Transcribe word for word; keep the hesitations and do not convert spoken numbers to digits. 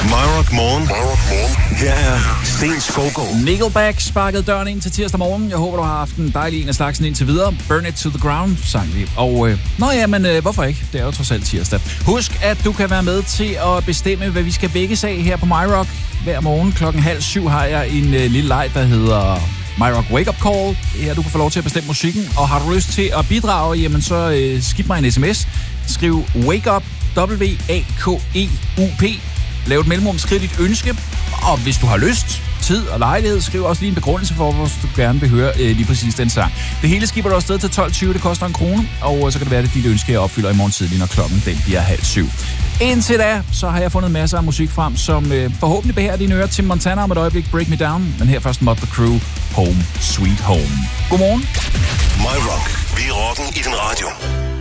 MyRock Morgen. Her er Sten Skovgaard. Nickelback sparkede døren ind til tirsdag morgen. Jeg håber, du har haft en dejlig en af slagsen indtil videre. Burn It To The Ground, sang vi. Og øh, nå ja, men øh, hvorfor ikke? Det er jo trods alt tirsdag. Husk, at du kan være med til at bestemme, hvad vi skal vækkes af her på MyRock. Hver morgen klokken halv syv har jeg en øh, lille leg, der hedder MyRock Wake Up Call. Her du kan få lov til at bestemme musikken. Og har du lyst til at bidrage, jamen så øh, skib mig en sms. Skriv Wake Up, W A K E U P. Lav et mellemrum, skriv dit ønske. Og hvis du har lyst, tid og lejlighed, skriv også lige en begrundelse for, hvor du gerne vil høre øh, lige præcis den sang. Det hele skipper du afsted til tolv tyve, det koster en krone. Og så kan det være, at dit ønske jeg opfylder i morgen tidlig, når klokken den bliver halv syv. Indtil da, så har jeg fundet masser af musik frem, som øh, forhåbentlig behager dine ører. Tim Montana om et øjeblik, Break Me Down. Men her først Motley Crue, Home Sweet Home. Godmorgen. MyRock. Vi er rocken i din radio.